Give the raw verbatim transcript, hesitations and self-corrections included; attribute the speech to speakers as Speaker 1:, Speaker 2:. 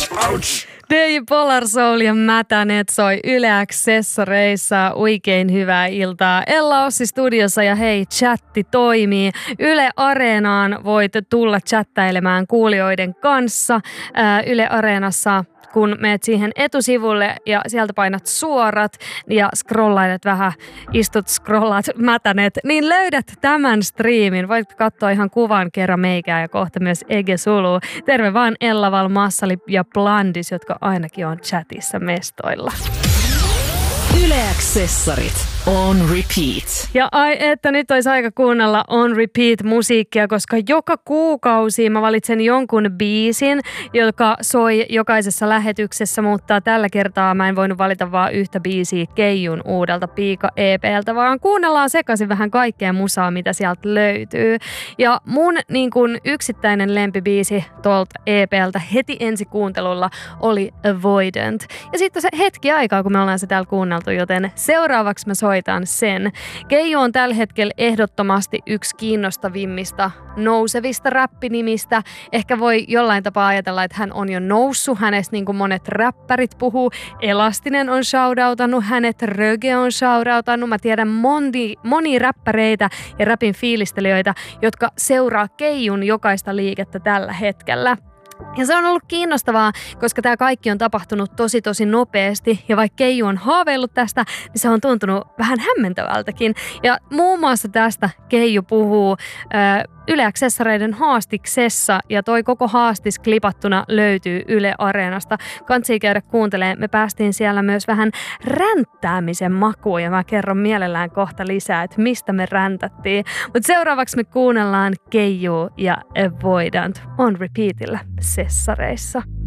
Speaker 1: Ouch!
Speaker 2: D J Polar Soul ja Mätänet soi Yle Accessoreissa. Oikein hyvää iltaa. Ella Ossi studiossa ja hei, chatti toimii. Yle Areenaan voit tulla chattailemaan kuulijoiden kanssa. Ää, Yle Areenassa kun menet siihen etusivulle ja sieltä painat suorat ja scrollailet vähän, istut, scrollaat, mätänet, niin löydät tämän striimin. Voit katsoa ihan kuvan kerran meikää ja kohta myös Ege Sulu. Terve vaan Ella Val, Massali ja Blandis, jotka ainakin on chatissa mestoilla.
Speaker 1: Yle Accessorit on repeat.
Speaker 2: Ja ai että nyt olisi aika kuunnella on repeat musiikkia, koska joka kuukausi mä valitsen jonkun biisin, joka soi jokaisessa lähetyksessä, mutta tällä kertaa mä en voinut valita vaan yhtä biisiä Keijun uudelta Piika E P:ltä, vaan kuunnellaan sekaisin vähän kaikkea musaa, mitä sieltä löytyy. Ja mun niin kun yksittäinen lempibiisi tuolta E P:ltä heti ensi kuuntelulla oli Avoidant. Ja sitten se hetki aikaa, kun me ollaan se täällä kuunneltu, joten seuraavaksi mä soitan sen. Keiju on tällä hetkellä ehdottomasti yksi kiinnostavimmista nousevista räppinimistä. Ehkä voi jollain tapaa ajatella, että hän on jo noussut. Hänestä niin kuin monet räppärit puhuu. Elastinen on shoutoutannut hänet, Röge on shoutoutannut. Mä tiedän moni, moni räppäreitä ja räpin fiilistelijöitä, jotka seuraa Keijun jokaista liikettä tällä hetkellä. Ja se on ollut kiinnostavaa, koska tämä kaikki on tapahtunut tosi tosi nopeasti ja vaikka Keiju on haaveillut tästä, niin se on tuntunut vähän hämmentävältäkin. Ja muun muassa tästä Keiju puhuu äh, Yle Accessoreiden haastiksessa ja toi koko haastis klipattuna löytyy Yle Areenasta. Kantsii käydä kuuntelemaan. Me päästiin siellä myös vähän ränttäämisen makuun ja mä kerron mielellään kohta lisää, että mistä me räntättiin. Mutta seuraavaksi me kuunnellaan Keiju ja Avoidant on repeatillä Sessareissa.